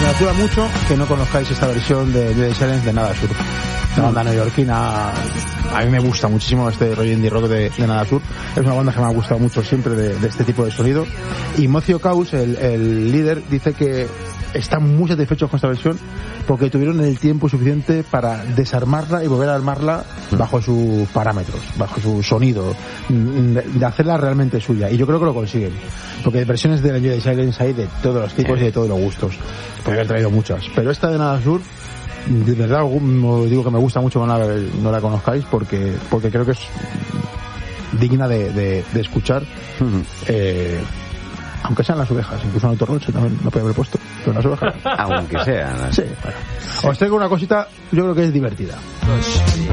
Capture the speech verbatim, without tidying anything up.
congratula mucho que no conozcáis esta versión de Joy Silence de Nada Sur. La banda neoyorquina, a mí me gusta muchísimo este rollo indie rock de, de Nada Sur. Es una banda que me ha gustado mucho siempre de, de este tipo de sonido. Y Mocio Caus, el, el líder, dice que están muy satisfechos con esta versión porque tuvieron el tiempo suficiente para desarmarla y volver a armarla bajo sus parámetros, bajo su sonido, de hacerla realmente suya. Y yo creo que lo consiguen, porque hay versiones de Joy Silence hay de todos los tipos y de todos los gustos. Podría haber traído muchas, pero esta de Nada Sur, de verdad os digo que me gusta mucho que no la, no la conozcáis, porque porque creo que es digna de, de, de escuchar. Uh-huh. eh, aunque sean las ovejas, incluso en Autorroche también lo podía haber puesto, pero las ovejas aunque sean sí, bueno. Os traigo una cosita, yo creo que es divertida.